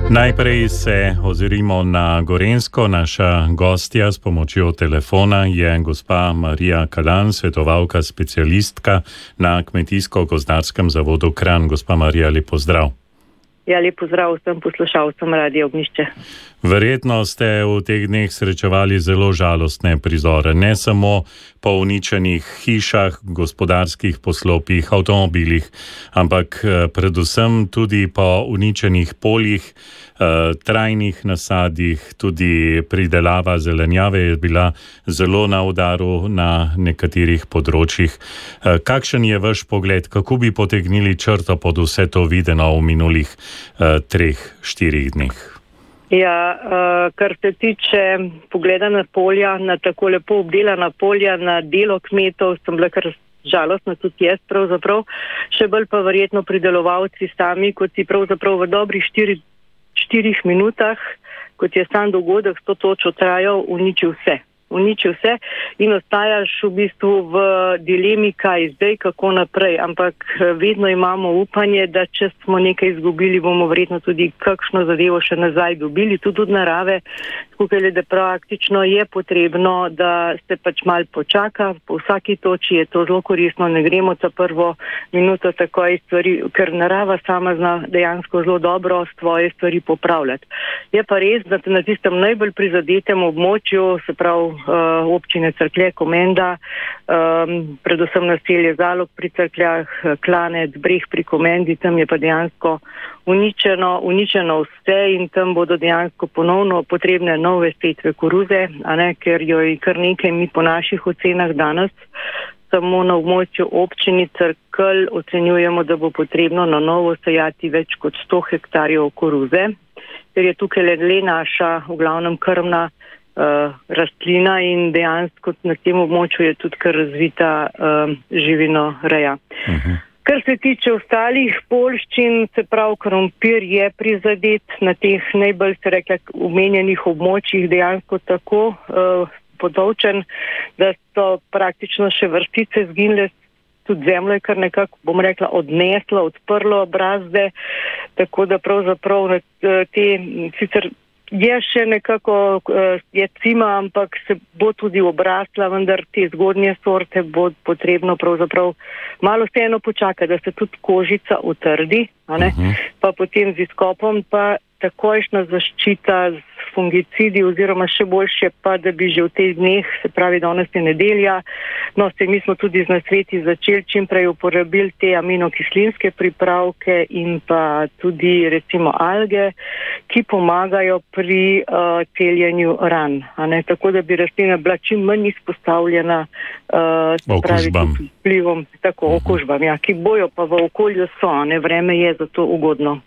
Najprej se ozrimo na Gorenjsko. Naša gostja s pomočjo telefona je gospa Marija Kalan, svetovalka specialistka na Kmetijsko-gozdarskem zavodu Kranj. Gospa Marija, lep pozdrav. Ja, lep pozdrav vsem poslušalcem Radia Ognjišče. Verjetno ste v teh dneh srečevali zelo žalostne prizore, ne samo po uničenih hišah, gospodarskih poslopjih, avtomobilih, ampak predvsem tudi po uničenih poljih, trajnih nasadih, tudi pridelava zelenjave je bila zelo na udaru na nekaterih področjih. Kakšen je vaš pogled, kako bi potegnili črto pod vse to videno v minulih 3-4 dneh? Ja, kar se tiče pogleda na polja, na tako lepo obdelana polja, na delo kmetov, sem bila kar žalostna tudi jaz pravzaprav, še bolj pa verjetno pridelovalci sami, kot si pravzaprav v dobrih 4 minutah, kot je sam dogodek 100 točo trajal, uničil vse in ostajaš v bistvu v dilemi, kaj zdaj, kako naprej, ampak vedno imamo upanje, da če smo nekaj izgubili, bomo verjetno tudi kakšno zadevo še nazaj dobili, tudi od narave, skupaj, da praktično je potrebno, da se pač mal počaka, po vsaki toči je to zelo koristno, ne gremo za prvo minuto takoj stvari, ker narava sama zna dejansko zelo dobro svoje stvari popravljati. Je pa res, da na tistem najbolj prizadetem območju, se pravi občine Cerklje, Komenda, predvsem naselje Zalog pri Cerkljah, Klanec, Breh pri Komendi, tam je pa dejansko uničeno vse in tam bodo dejansko ponovno potrebne nove setve koruze, ker jo je kar nekaj mi po naših ocenah danes samo na območju občini Cerkelj ocenjujemo, da bo potrebno na novo sejati več kot 100 hektarjev koruze, ker je tukaj le naša v glavnem krmna rastlina in dejansko na tem območju je tudi kar razvita živinoreja. Kar se tiče ostalih poljščin, se pravi krompir je prizadet na teh najbolj se rekla omenjenih območjih dejansko tako podolčen, da so praktično še vrstice zginile, tudi zemljo je kar nekako, bom rekla, odneslo, odprlo brazde, tako da pravzaprav te sicer je še nekako je cima, ampak se bo tudi obrasla, vendar te zgodnje sorte bo potrebno pravzaprav malo vseeno počakati, da se tudi kožica utrdi, pa potem z izkopom pa takojšnja zaščita z fungicidi oziroma še boljše pa, da bi že v teh dneh, se pravi danes je nedelja, mi smo tudi z nasveti začeli čimprej uporabili te aminokislinske pripravke in pa tudi recimo alge, ki pomagajo pri celjenju ran, tako da bi rastlina bila čim manj izpostavljena vplivom, tako okužbam, ki bojo pa v okolju so, vreme je zato ugodno.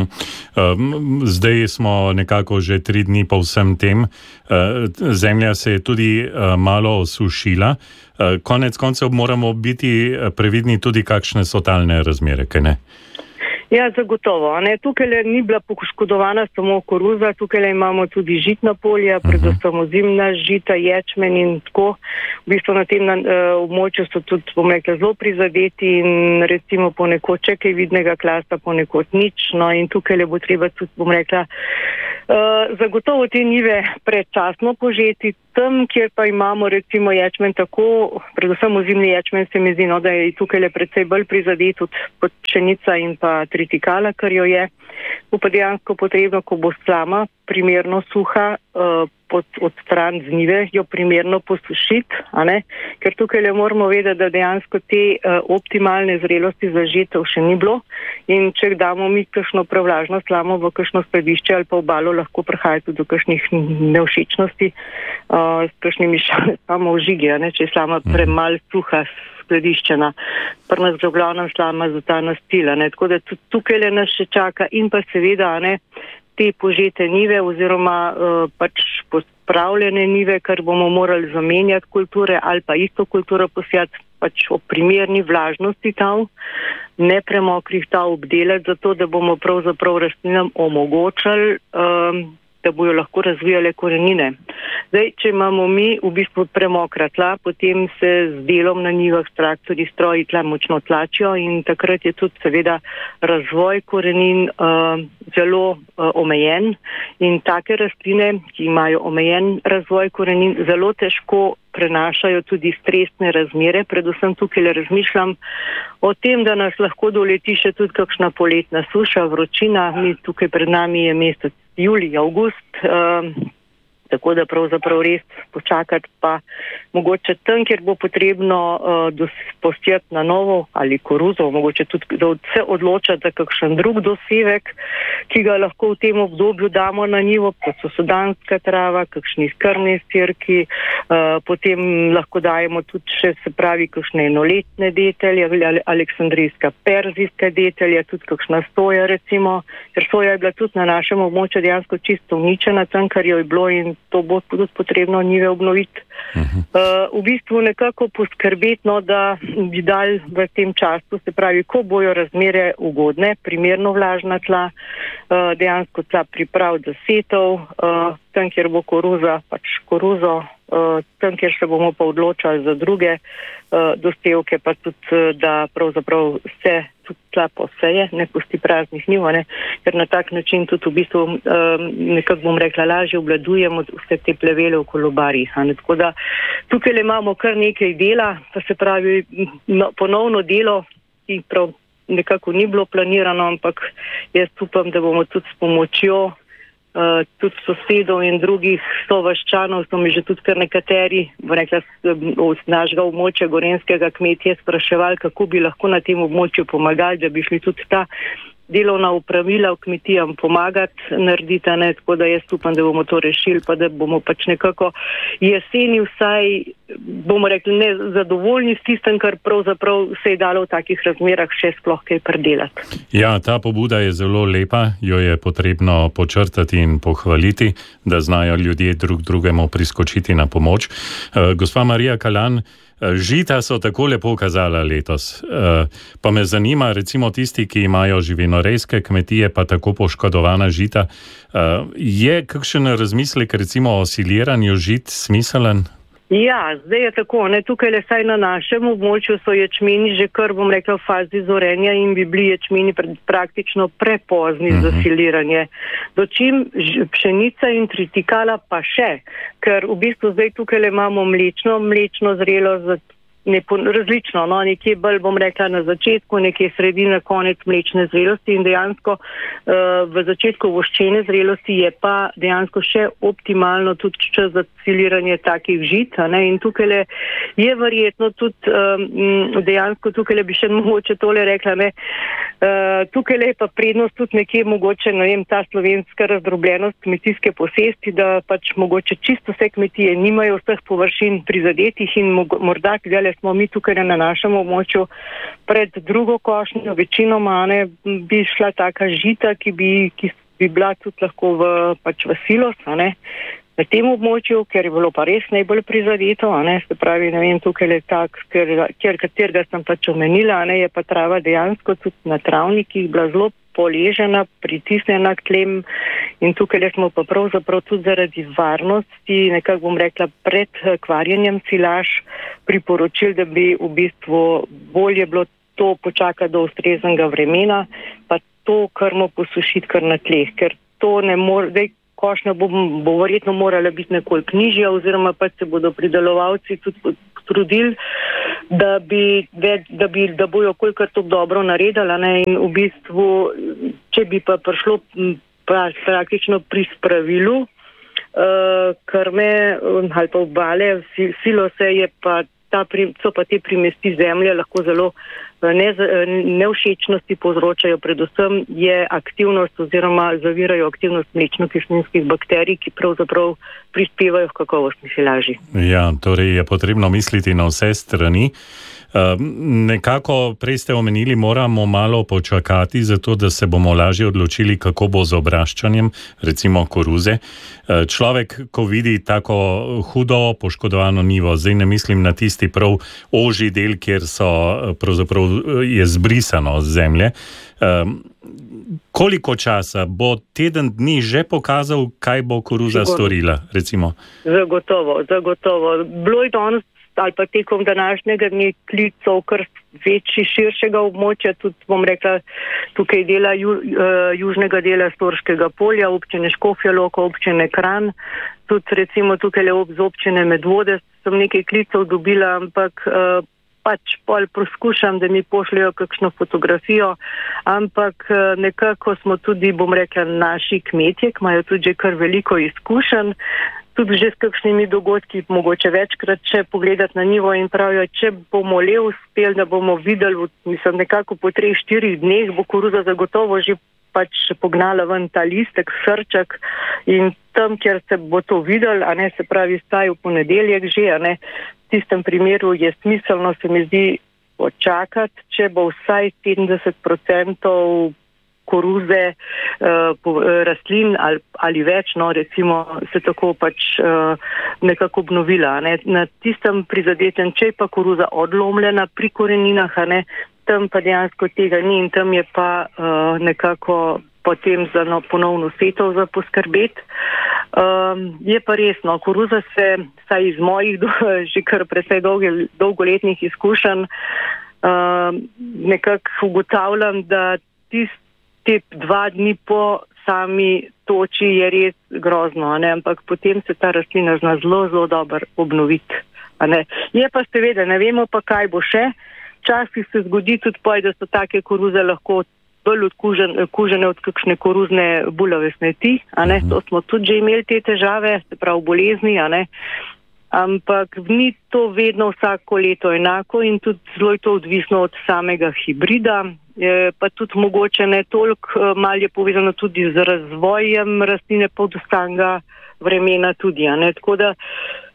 Zdaj smo nekako že 3 dni po vsem tem. Zemlja se je tudi malo osušila. Konec koncev moramo biti previdni tudi, kakšne so talne razmere, kaj ne? Ja, zagotovo. Tukaj ni bila poškodovana samo koruza, tukaj imamo tudi žitna polja, predvsem ozimna žita, ječmen in tako. V bistvu na tem območju so tudi, bom rekla, zelo prizadeti in recimo ponekod če kaj vidnega klasta, ponekod nič. In tukaj bo treba tudi, bom rekla, zagotovo te njive predčasno požeti. Tam, kjer pa imamo recimo ječmen tako, predvsem ozimni ječmen se mi zdi, da je tukaj precej bolj prizadet kot pšenica in pa tritikala, kar jo je. Bo pa dejansko potrebno, ko bo slama primerno suha, odstraniti z njive, jo primerno posušiti, ker tukaj moramo vedeti, da dejansko te optimalne zrelosti za žetev še ni bilo in če damo mi kakšno prevlažno slamo v kakšno skladišče ali pa v balo, lahko prihaja tudi do kakšnih nevšečnosti s kakšnimi samo vžigi, če je slama premal suha skladiščena, pri nas v glavnem slama za ta nastila, tako da tudi tukaj nas še čaka in pa seveda te požete njive oziroma pač pospravljene njive, kar bomo morali zamenjati kulture ali pa isto kulturo posijati pač o primerni vlažnosti tav, ne premokrih tav obdelati, zato da bomo pravzaprav rastlinam omogočali, da bojo lahko razvijale korenine. Zdaj, če imamo mi v bistvu premokra tla, potem se z delom na njivah traktorji stroji tla močno tlačijo in takrat je tudi seveda razvoj korenin zelo omejen in take rastline, ki imajo omejen razvoj korenin, zelo težko prenašajo tudi stresne razmere. Predvsem tukaj razmišljam o tem, da nas lahko doleti še tudi kakšna poletna suša, vročina. Mi tukaj pred nami je mesec julij, avgust, tako da pravzaprav res počakati pa mogoče tam, kjer bo potrebno posijati na novo ali koruzo, mogoče tudi da se odločati za kakšen drug dosevek, ki ga lahko v tem obdobju damo na njivo, kot so sudanska trava, kakšni skrni sirki, potem lahko dajemo tudi še, se pravi, kakšne enoletne detelje, aleksandrijska perzijska detelje, tudi kakšna soja recimo, ker soja je bila tudi na našem območju dejansko čisto uničena, tam, kar jo je bilo in to bo tudi potrebno njive obnoviti. V bistvu nekako poskrbeti, da bi dali v tem času, se pravi, ko bojo razmere ugodne, primerno vlažna tla, dejansko tla priprav za setov, tam, kjer bo koruza, pač koruzo, tam, kjer se bomo pa odločali za druge dosevke, pa tudi, da pravzaprav se tudi tla poseje, ne pusti praznih njiv, ker na tak način tudi v bistvu nekako bom rekla, lažje obvladujemo vse te plevele v kolobarjih. Tako da tukaj imamo kar nekaj dela, pa se pravi ponovno delo, ki prav nekako ni bilo planirano, ampak jaz upam, da bomo tudi s pomočjo tudi sosedov in drugih sovaščanov, so mi že tudi kar nekateri, bo rekla, z našega območja gorenskega kmetje spraševali, kako bi lahko na tem območju pomagali, da bi šli tudi ta delovna upravila v kmetijam pomagati narediti, tako da jaz upam, da bomo to rešili, pa da bomo pač nekako jeseni vsaj, bomo rekli, ne zadovoljni s tistem, kar pravzaprav se je dalo v takih razmerah še sploh kaj predelati. Ja, ta pobuda je zelo lepa, jo je potrebno počrtati in pohvaliti, da znajo ljudje drug drugemu priskočiti na pomoč. Gospa Marija Kalan, žita so tako lepo kazala letos. Pa me zanima, recimo tisti, ki imajo živinorejske kmetije, pa tako poškodovana žita, je kakšen razmislek recimo o siliranju žit smiselen? Ja, zdaj je tako, tukaj le saj na našem območju so ječmeni že kar, bom rekla, v fazi zorenja in bi bili ječmeni praktično prepozni za siliranje. Dočim pšenica in tritikala pa še, ker v bistvu zdaj tukaj le imamo mlečno zrelo različno, nekje bolj, bom rekla, na začetku, nekje sredina, konec mlečne zrelosti in dejansko v začetku voščene zrelosti je pa dejansko še optimalno tudi čas za siliranje takih žit, in tukaj je verjetno tudi dejansko tukaj bi še mogoče tole rekla, tukaj je pa prednost tudi nekje mogoče, ta slovenska razdrobljenost kmetijske posesti, da pač mogoče čisto vse kmetije nimajo vseh površin prizadetih in morda smo mi tukaj na našem območju pred drugo košnjo, večinoma bi šla taka žita, ki bi bila tudi lahko v silos, na tem območju, ker je bilo pa res najbolj prizadeto, se pravi, tukaj je tak, katerega sem pač omenila, je pa trava dejansko tudi na travnikih bila zelo poležena, pritisnjena k tlem in tukaj smo pa pravzaprav tudi zaradi varnosti, nekako bom rekla, pred kvarjenjem silaž priporočili, da bi v bistvu bolje bilo to počakati do ustreznega vremena, pa to krmo posušiti kar na tleh, ker to ne more, košnja bo verjetno morala biti nekoliko nižja oziroma pa se bodo pridelovalci tudi trudili, da bojo kolikor to dobro naredili, in v bistvu, če bi pa prišlo praktično pri spravilu krme ali pa obale, silose je pa so pa te primesti zemlje lahko zelo nevšečnosti povzročajo, predvsem je aktivnost oziroma zavirajo aktivnost mlečno-kislinskih bakterij, ki pravzaprav prispevajo k kakovostni silaži. Ja, torej je potrebno misliti na vse strani. Nekako prej ste omenili, moramo malo počakati, zato da se bomo lažje odločili, kako bo z obraščanjem, recimo koruze. Človek, ko vidi tako hudo poškodovano njivo, zdaj ne mislim na tisti prav ožji del, kjer so pravzaprav je zbrisano z zemlje. Koliko časa bo teden dni že pokazal, kaj bo koruza storila, recimo? Zagotovo. Bilo je danes ali pa tekom današnjega dne klicov kar večji širšega območja, tudi bom rekla tukaj dela južnega dela Storškega polja, občine Škofja Loka, občine Kranj, tudi recimo tukaj z občine Medvode sem nekaj klicov dobila, ampak pač pol poskušam, da mi pošljajo kakšno fotografijo, ampak nekako smo tudi, bom rekla, naši kmetje, ki imajo tudi že kar veliko izkušenj, tudi že s kakšnimi dogodki, mogoče večkrat še pogledati na nivo in pravijo, če bomo le uspeli, da bomo videli, mislim, nekako po 3-4 dneh bo koruza zagotovo že pač pognala ven ta listek, srček in tam, kjer se bo to videl, a ne, se pravi, staj v ponedeljek že, a ne, v tistem primeru je smiselno, se mi zdi, počakati, če bo vsaj 70% koruze rastlin ali več, no, recimo, se tako pač nekako obnovila. Ne. Na tistem prizadetem, če je pa koruza odlomljena pri koreninah, a ne, tam pa dejansko tega ni in tam je pa nekako potem za ponovno setov za poskrbeti. Je pa resno, koruza se, saj iz mojih že kar precej dolgoletnih izkušenj, nekako ugotavljam, da te 2 dni po sami toči je res grozno, ne? Ampak potem se ta rastlina zna zelo dobro obnoviti. Je pa seveda, ne vemo pa, kaj bo še. Včasih se zgodi tudi da so take koruze lahko bolj okužene od kakšne koruzne bulave smeti, a ne? To smo tudi že imeli te težave, se pravi bolezni, a ne? Ampak ni to vedno vsako leto enako in tudi zelo je to odvisno od samega hibrida. Pa tudi mogoče ne toliko, malo je povezano tudi z razvojem rastline pod ostanga vremena tudi, a ne? Tako da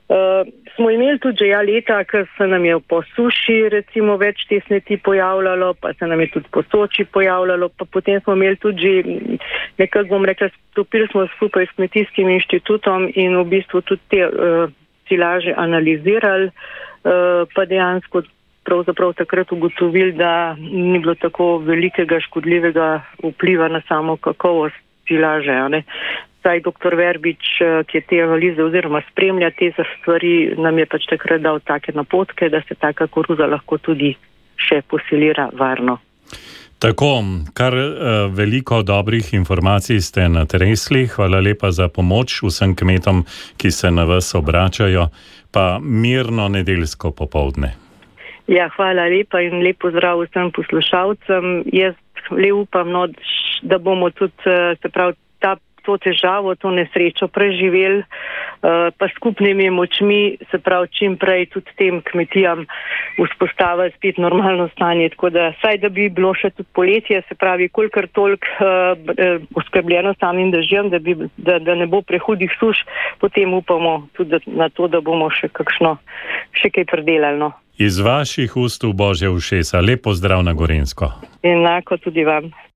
smo imeli tudi že leta, ker se nam je po suši recimo več te smeti pojavljalo, pa se nam je tudi po Soči pojavljalo, pa potem smo imeli tudi nekako, bom rekla, stopili smo skupaj s Kmetijskim inštitutom in v bistvu tudi te silaže analizirali, pa dejansko pravzaprav takrat ugotovili, da ni bilo tako velikega škodljivega vpliva na samo kakovost silaže, a ne. Saj dr. Verbič, ki je te analize oziroma spremlja te stvari, nam je pač takrat dal take napotke, da se taka koruza lahko tudi še posilira varno. Tako, kar veliko dobrih informacij ste natresli. Hvala lepa za pomoč vsem kmetom, ki se na vas obračajo, pa mirno nedeljsko popoldne. Ja, hvala lepa in lep pozdrav vsem poslušalcem. Jaz le upam, no, da bomo tudi, se pravi, to težavo, to nesrečo preživeli, pa skupnimi močmi, se pravi, čim prej tudi tem kmetijam vzpostavili spet normalno stanje, tako da saj, da bi bilo še tudi poletje, se pravi, kolikor toliko oskrbljeno samim dežjem, da ne bo prehudih suš, potem upamo tudi na to, da bomo še kaj predelali, no. Iz vaših ust v Božje ušesa. Lep pozdrav na Gorenjsko. Enako tudi vam.